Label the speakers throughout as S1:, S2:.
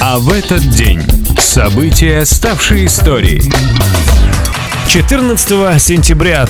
S1: А в этот день события, ставшие историей.
S2: 14 сентября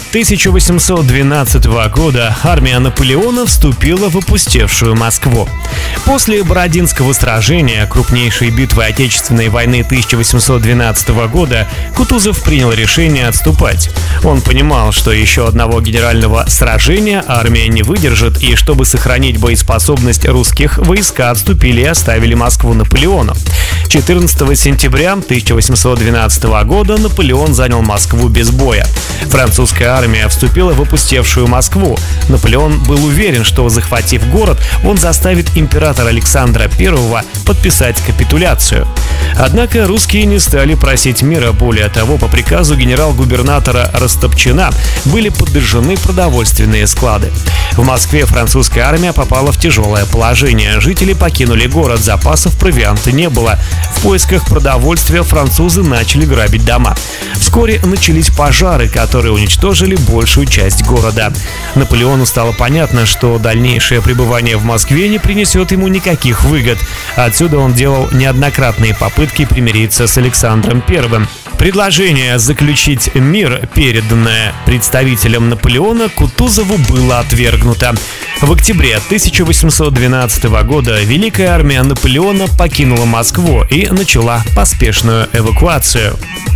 S2: 1812 года армия Наполеона вступила в опустевшую Москву. После Бородинского сражения, крупнейшей битвы Отечественной войны 1812 года, Кутузов принял решение отступать. Он понимал, что еще одного генерального сражения армия не выдержит, и чтобы сохранить боеспособность русских, войска отступили и оставили Москву Наполеону. 14 сентября 1812 года Наполеон занял Москву без боя. Французская армия вступила в опустевшую Москву. Наполеон был уверен, что, захватив город, он заставит императора Александра I подписать капитуляцию. Однако русские не стали просить мира. Более того, по приказу генерал-губернатора Растопчина были подожжены продовольственные склады. В Москве французская армия попала в тяжелое положение. Жители покинули город, запасов провианта не было. В поисках продовольствия французы начали грабить дома. Вскоре начались пожары, которые уничтожили большую часть города. Наполеону стало понятно, что дальнейшее пребывание в Москве не принесет ему никаких выгод. Отсюда он делал неоднократные попытки примириться с Александром I. Предложение заключить мир, переданное представителем Наполеона, Кутузову было отвергнуто. В октябре 1812 года Великая армия Наполеона покинула Москву и начала поспешную эвакуацию.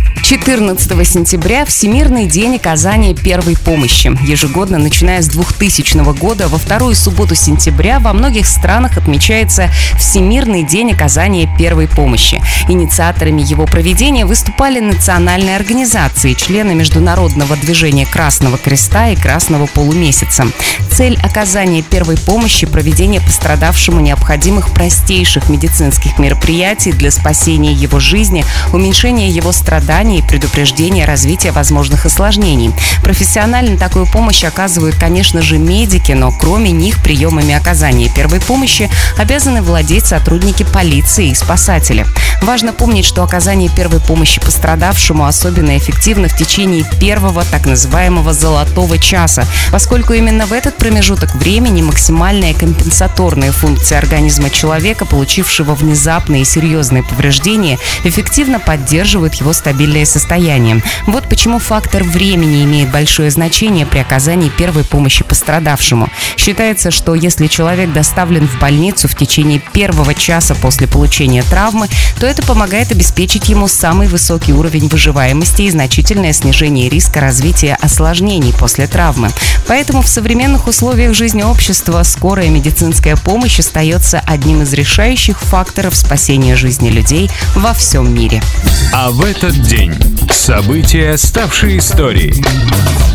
S3: 14 сентября – Всемирный день оказания первой помощи. Ежегодно, начиная с 2000 года, во вторую субботу сентября во многих странах отмечается Всемирный день оказания первой помощи. Инициаторами его проведения выступали национальные организации, члены Международного движения Красного Креста и Красного Полумесяца. Цель оказания первой помощи – проведение пострадавшему необходимых простейших медицинских мероприятий для спасения его жизни, уменьшения его страданий и предупреждения развития возможных осложнений. Профессионально такую помощь оказывают, конечно же, медики, но кроме них приемами оказания первой помощи обязаны владеть сотрудники полиции и спасатели. Важно помнить, что оказание первой помощи пострадавшему особенно эффективно в течение первого так называемого «золотого часа», поскольку именно в этот промежуток времени максимальная компенсаторная функция организма человека, получившего внезапные и серьезные повреждения, эффективно поддерживает его стабильное состояние. Вот почему фактор времени имеет большое значение при оказании первой помощи пострадавшему. Считается, что если человек доставлен в больницу в течение первого часа после получения травмы, то это помогает обеспечить ему самый высокий уровень выживаемости и значительное снижение риска развития осложнений после травмы. Поэтому в современных условиях жизни общества скорая медицинская помощь остается одним из решающих факторов спасения жизни людей во всем мире.
S1: А в этот день события, ставшие историей.